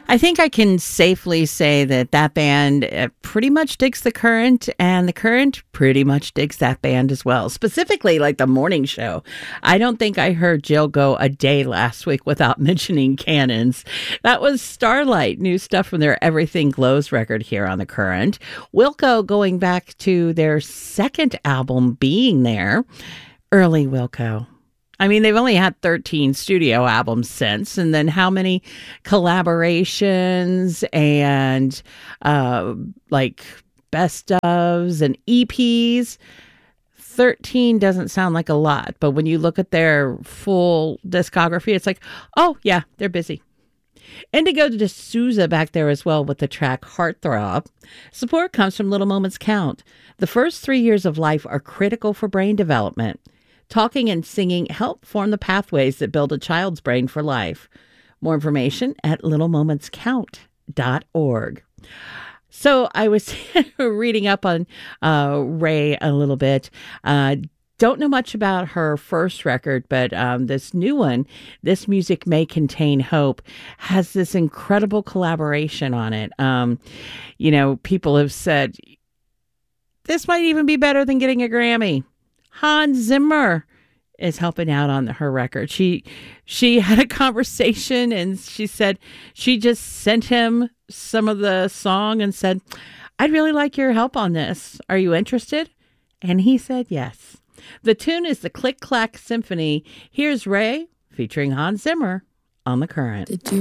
I think I can safely say that band pretty much digs The Current, and The Current pretty much digs that band as well. Specifically, like the morning show. I don't think I heard Jill go a day last week without mentioning Cannons. That was Starlight, new stuff from their Everything Glows record here on The Current. Wilco going back to their second album, Being There. Early Wilco. I mean, they've only had 13 studio albums since, and then how many collaborations and like best ofs and EPs? 13 doesn't sound like a lot, but when you look at their full discography, it's like, oh yeah, they're busy. Indigo D'Souza back there as well with the track Heartthrob. Support comes from Little Moments Count. The first 3 years of life are critical for brain development. Talking and singing help form the pathways that build a child's brain for life. More information at littlemomentscount.org. So I was reading up on Raye a little bit. Don't know much about her first record, but this new one, This Music May Contain Hope, has this incredible collaboration on it. People have said, this might even be better than getting a Grammy. Hans Zimmer is helping out on her record. She had a conversation and she said she just sent him some of the song and said, I'd really like your help on this. Are you interested? And he said yes. The tune is the Click Clack Symphony. Here's Raye featuring Hans Zimmer on The Current.